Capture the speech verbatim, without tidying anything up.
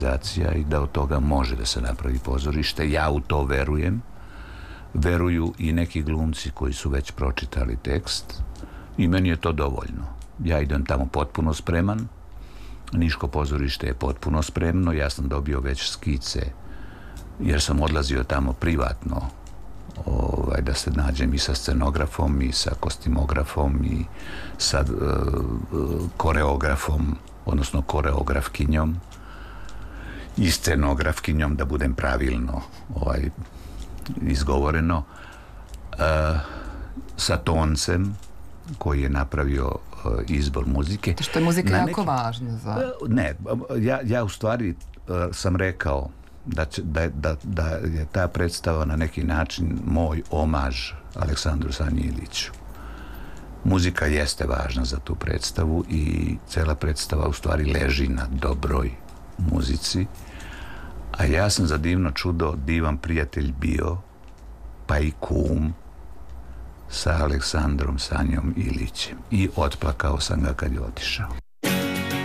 i da od toga može da se napravi pozorište. Ja u to verujem. Veruju i neki glumci koji su već pročitali tekst i meni je to dovoljno. Ja idem tamo potpuno spreman. Niško pozorište je potpuno spremno. Ja sam dobio već skice jer sam odlazio tamo privatno ovaj, da se nađem i sa scenografom i sa kostimografom i sa uh, koreografom, odnosno koreografkinjom i scenografkinjom, da budem pravilno ovaj, izgovoreno, uh, sa toncem koji je napravio uh, izbor muzike. Što je muzika Na jako neki... važna za... Ne, ja, ja u stvari uh, sam rekao da, će, da, da, da je ta predstava na neki način moj omaž Aleksandru Sanji Iliću. Muzika jeste važna za tu predstavu i cela predstava u stvari leži na dobroj muzici, a ja sam za divno čudo divan prijatelj bio, pa i kum sa Aleksandrom Sanjom Ilićem i otplakao sam ga kad je otišao.